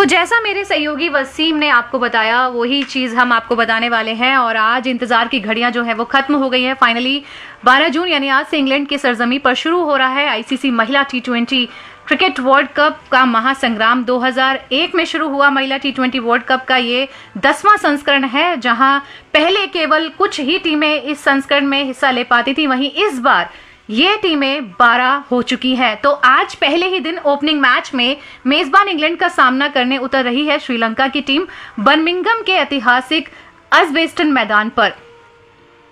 तो जैसा मेरे सहयोगी वसीम ने आपको बताया वही चीज हम आपको बताने वाले हैं और आज इंतजार की घड़ियां जो है वो खत्म हो गई है। फाइनली 12 जून यानी आज से इंग्लैंड की सरजमी पर शुरू हो रहा है आईसीसी महिला T20 क्रिकेट वर्ल्ड कप का महासंग्राम। 2001 में शुरू हुआ महिला T20 वर्ल्ड कप का ये 10वां संस्करण है, जहां पहले केवल कुछ ही टीमें इस संस्करण में हिस्सा ले पाती थी, वहीं इस बार ये टीमें 12 हो चुकी है। तो आज पहले ही दिन ओपनिंग मैच में मेजबान इंग्लैंड का सामना करने उतर रही है श्रीलंका की टीम बर्मिंघम के ऐतिहासिक एजबेस्टन मैदान पर।